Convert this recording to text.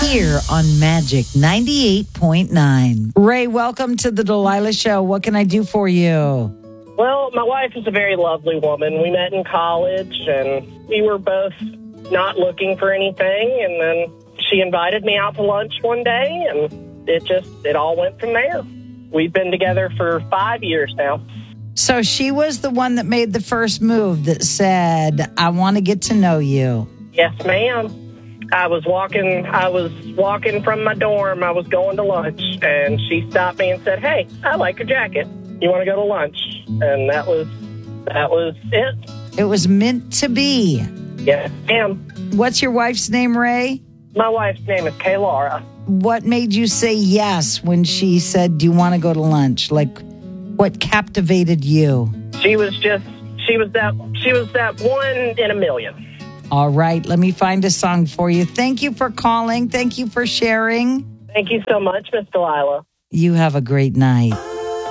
here on Magic 98.9. Ray, welcome to the Delilah Show. What can I do for you? Well, my wife is a very lovely woman. We met in college, and we were both not looking for anything, and then she invited me out to lunch one day, and it all went from there. We've been together for 5 years now. So she was the one that made the first move that said, I want to get to know you. Yes, ma'am. I was walking from my dorm. I was going to lunch, and she stopped me and said, "Hey, I like your jacket. You want to go to lunch?" And that was it. It was meant to be. Yes, ma'am. What's your wife's name, Ray? My wife's name is Kay Laura. What made you say yes when she said, do you want to go to lunch? Like, what captivated you? She was that one in a million. All right, let me find a song for you. Thank you for calling. Thank you for sharing. Thank you so much, Miss Delilah. You have a great night.